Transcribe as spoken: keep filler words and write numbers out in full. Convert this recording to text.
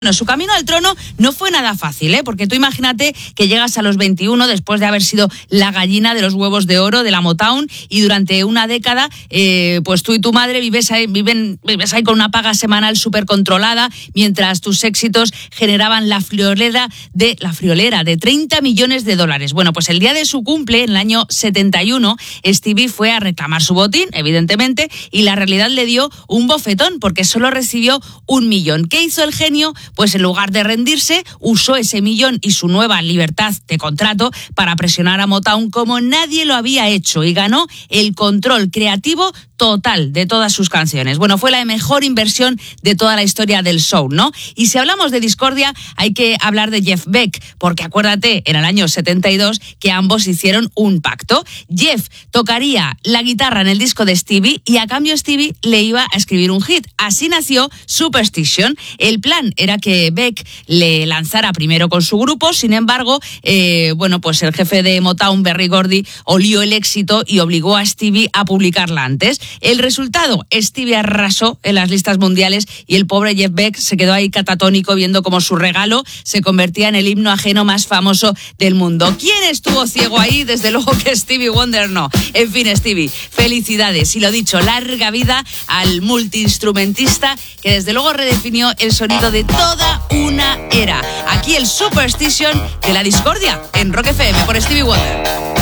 Bueno, su camino al trono no fue nada fácil, ¿eh? Porque tú imagínate que llegas a los veintiuno después de haber sido la gallina de los huevos de oro de la Motown y durante una década, eh, pues tú y tu madre vives ahí, viven, vives ahí con una paga semanal súper controlada, mientras tus éxitos generaban la friolera de la friolera de treinta millones de dólares. Bueno, pues el día de su cumple, en el año setenta y uno, Stevie fue a reclamar su botín, evidentemente, y la realidad le dio un bofetón porque solo recibió un millón. ¿Qué hizo el genio? Pues en lugar de rendirse, usó ese millón y su nueva libertad de contrato para presionar a Motown como nadie lo había hecho y ganó el control creativo total de todas sus canciones. Bueno, fue la mejor inversión de toda la historia del soul, ¿no? Y si hablamos de discordia, hay que hablar de Jeff Beck, porque acuérdate, en el año setenta y dos, que ambos hicieron un pacto. Jeff tocaría la guitarra en el disco de Stevie y a cambio Stevie le iba a escribir un hit. Así nació Superstition. El plan era que Beck le lanzara primero con su grupo, sin embargo, eh, bueno, pues el jefe de Motown, Berry Gordy, olió el éxito y obligó a Stevie a publicarla antes. El resultado, Stevie arrasó en las listas mundiales y el pobre Jeff Beck se quedó ahí catatónico viendo cómo su regalo se convertía en el himno ajeno más famoso del mundo. ¿Quién estuvo ciego ahí? Desde luego que Stevie Wonder no. En fin, Stevie, felicidades. Y lo dicho, larga vida al multiinstrumentista que desde luego redefinió el sonido de toda una era. Aquí el Superstition de la discordia en Rock F M por Stevie Wonder.